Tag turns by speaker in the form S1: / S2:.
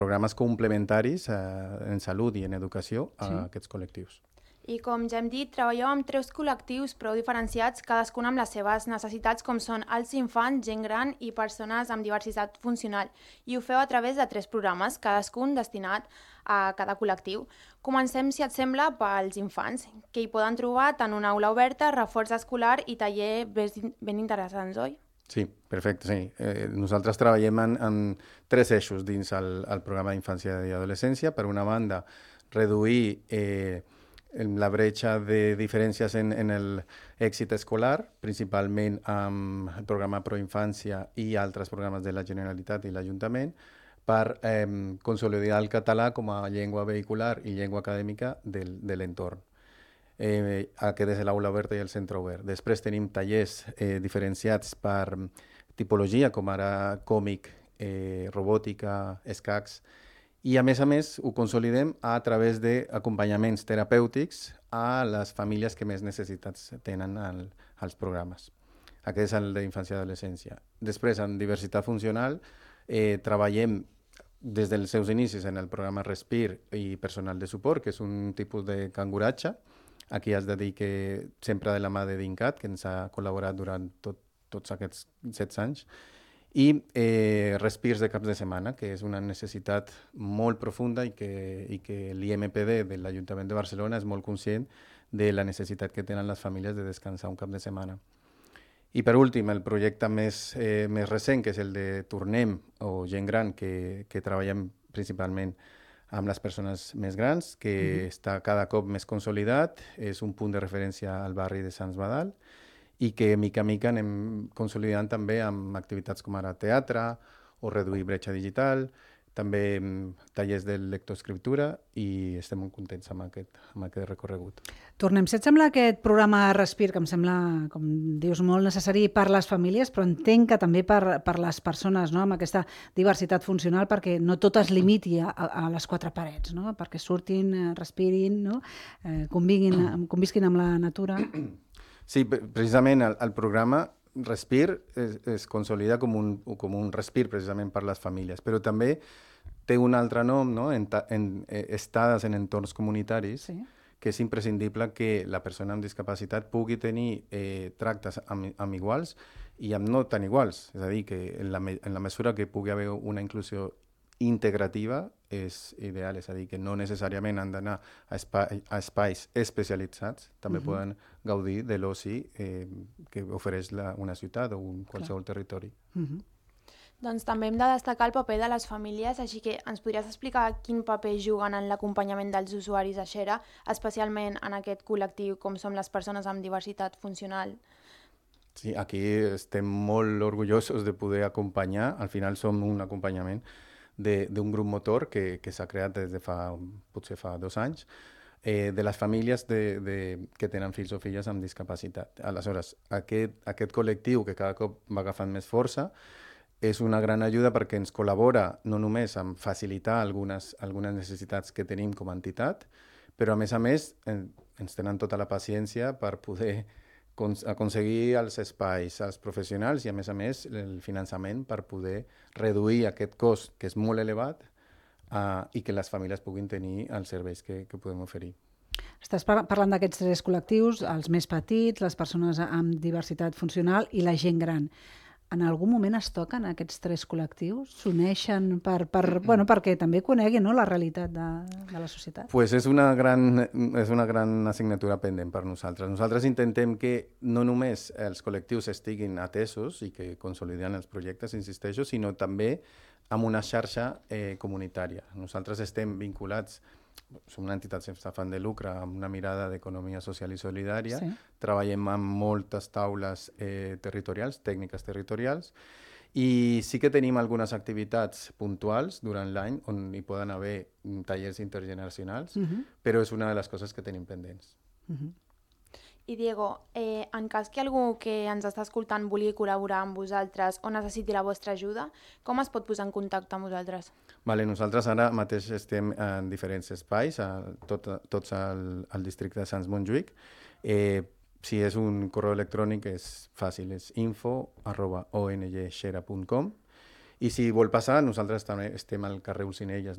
S1: programes complementaris en salut i en educació a aquests col·lectius.
S2: I com ja hem dit, treballeu amb 3 col·lectius prou diferenciats, cadascun amb les seves necessitats, com són els infants, gent gran i persones amb diversitat funcional. I ho feu a través de 3 programes, cadascun destinat a cada col·lectiu. Comencem, si et sembla, pels infants, que hi poden trobar tant una aula oberta, reforç escolar i taller ben interessants, oi?
S1: Sí, perfecte, sí. Nosaltres treballem en 3 eixos dins el programa d'infància i adolescència. Per una banda, reduir la bretxa de diferències en l'èxit escolar, principalment amb el programa Proinfància i altres programes de la Generalitat i l'Ajuntament, per consolidar el català com a llengua vehicular i llengua acadèmica de l'entorn. Aquest és l'aula oberta i el centre obert. Després tenim tallers diferenciats per tipologia, com ara còmic, robòtica, escacs, i a més ho consolidem a través d'acompanyaments terapèutics a les famílies que més necessitats tenen als programes. Aquest és el d'infància i adolescència. Després, en diversitat funcional, treballem des dels seus inicis en el programa Respir i personal de suport, que és un tipus de canguratge. Aquí has de dir que sempre de la mà de DINCAT, que ens ha col·laborat durant tots aquests 7 anys, i respirs de caps de setmana, que és una necessitat molt profunda i que l'IMPD de l'Ajuntament de Barcelona és molt conscient de la necessitat que tenen les famílies de descansar un cap de setmana. I per últim, el projecte més recent, que és el de Tornem o Gent Gran, que treballem principalment amb les persones més grans, que està cada cop més consolidat, és un punt de referència al barri de Sants Badal, i que mica en mica anem consolidant també amb activitats com ara teatre o reduir bretxa digital, també tallers de lectoescriptura, i estem molt contents amb aquest recorregut.
S3: Tornem, si et sembla aquest programa Respir, que em sembla, com dius, molt necessari per les famílies, però entenc que també per les persones, no?, amb aquesta diversitat funcional, perquè no tot es limiti a les 4 parets, no?, perquè surtin, respirin, no?, convisquin amb la natura.
S1: Sí, precisament el programa Respir es consolida com un respir precisament per les famílies, però també té un altre nom, no?, estades en entorns comunitaris, que és imprescindible que la persona amb discapacitat pugui tenir tractes amb iguals i amb no tan iguals. És a dir, que en la mesura que pugui haver una inclusió integrativa és ideal, és a dir, que no necessàriament han d'anar a espais especialitzats, també poden gaudir de l'oci que ofereix una ciutat o qualsevol territori.
S2: Doncs també hem de destacar el paper de les famílies, així que ens podries explicar quin paper juguen en l'acompanyament dels usuaris a Xera, especialment en aquest col·lectiu com som les persones amb diversitat funcional?
S1: Sí, aquí estem molt orgullosos de poder acompanyar. Al final som un acompanyament d'un grup motor que s'ha creat des de potser fa 2 anys, de les famílies que tenen fills o filles amb discapacitat. Aleshores, aquest col·lectiu que cada cop va agafant més força és una gran ajuda perquè ens col·labora no només en facilitar algunes necessitats que tenim com a entitat, però a més ens tenen tota la paciència per poder aconseguir els espais, els professionals i a més el finançament per poder reduir aquest cost que és molt elevat i que les famílies puguin tenir els serveis que podem oferir.
S3: Estàs parlant d'aquests 3 col·lectius, els més petits, les persones amb diversitat funcional i la gent gran. En algun moment es toquen aquests 3 col·lectius? S'uneixen perquè també coneguin, no?, la realitat de la societat?
S1: Pues és una gran assignatura pendent per nosaltres. Nosaltres intentem que no només els col·lectius estiguin atesos i que consoliden els projectes, insisteixo, sinó també amb una xarxa comunitària. Nosaltres estem vinculats, som una entitat sense afany de lucre, amb una mirada d'economia social i solidària. Treballem amb moltes taules territorials, tècniques territorials, i sí que tenim algunes activitats puntuals durant l'any on hi poden haver tallers intergeneracionals, però és una de les coses que tenim pendents.
S2: I Diego, en cas que algú que ens està escoltant vulgui col·laborar amb vosaltres o necessiti la vostra ajuda, com es pot posar en contacte amb vosaltres?
S1: Nosaltres ara mateix estem en diferents espais, tots al districte de Sants Montjuïc. Si és un correu electrònic és fàcil, és info@ongxera.com, i si vol passar, nosaltres també estem al carrer Olzinelles